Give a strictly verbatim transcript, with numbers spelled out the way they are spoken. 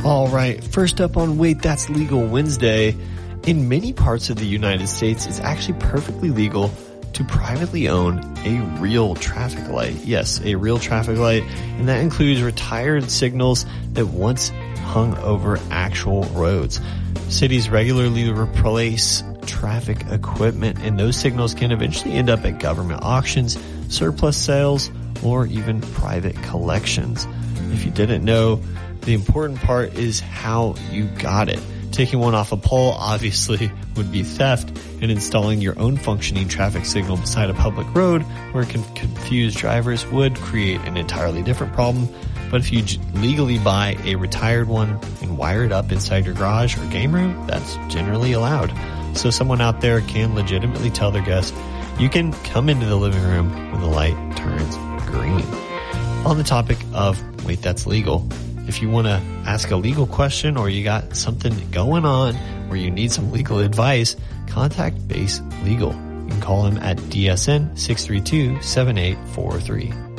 All right, first up on Wait, That's Legal Wednesday. In many parts of the United States, it's actually perfectly legal to privately own a real traffic light. Yes, a real traffic light, and that includes retired signals that once hung over actual roads. Cities regularly replace traffic equipment, and those signals can eventually end up at government auctions, surplus sales, or even private collections. If you didn't know, the important part is how you got it. Taking one off a pole obviously would be theft, and installing your own functioning traffic signal beside a public road where it can confuse drivers would create an entirely different problem. But if you legally buy a retired one and wire it up inside your garage or game room, that's generally allowed. So someone out there can legitimately tell their guests, you can come into the living room when the light turns green. On the topic of Wait, That's Legal, if you want to ask a legal question or you got something going on where you need some legal advice, contact Base Legal. You can call them at D S N six three two, seven eight four three.